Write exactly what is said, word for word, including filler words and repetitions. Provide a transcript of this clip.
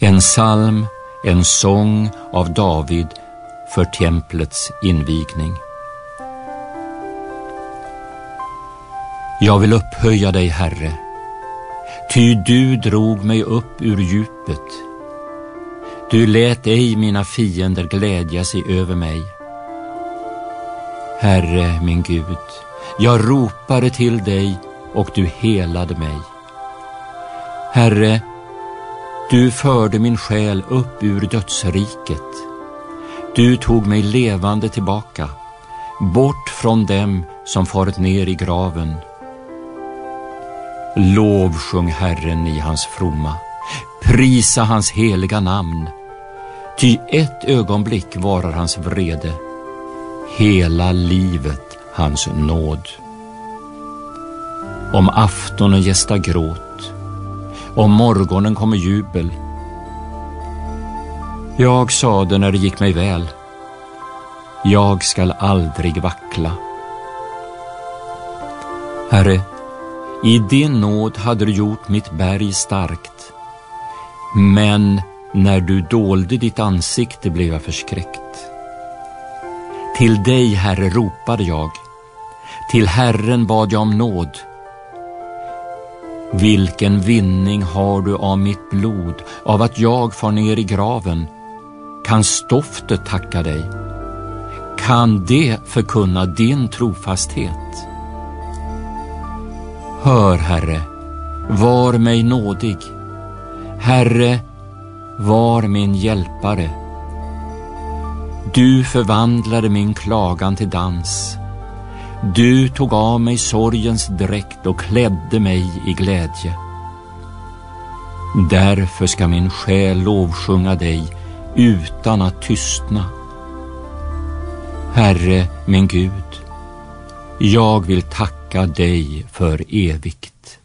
En psalm, en sång av David för templets invigning. Jag vill upphöja dig, Herre, ty du drog mig upp ur djupet. Du lät ej mina fiender glädja sig över mig. Herre, min Gud, jag ropade till dig och du helade mig. Herre, du förde min själ upp ur dödsriket. Du tog mig levande tillbaka, bort från dem som farit ner i graven. Lovsjung Herren i hans fromma, prisa hans heliga namn. Ty ett ögonblick varar hans vrede, hela livet hans nåd. Om aftonen gästar gråt, om morgonen kommer jubel. Jag sade när det gick mig väl, jag skall aldrig vackla. Herre, i din nåd hade du gjort mitt berg starkt, men när du dolde ditt ansikte blev jag förskräckt. Till dig, Herre, ropade jag, till Herren bad jag om nåd. Vilken vinning har du av mitt blod, av att jag far ner i graven? Kan stoftet tacka dig? Kan det förkunna din trofasthet? Hör, Herre, var mig nådig. Herre, var min hjälpare. Du förvandlade min klagan till dans. Du tog av mig sorgens dräkt och klädde mig i glädje. Därför ska min själ lovsjunga dig utan att tystna. Herre, min Gud, jag vill tacka dig för evigt.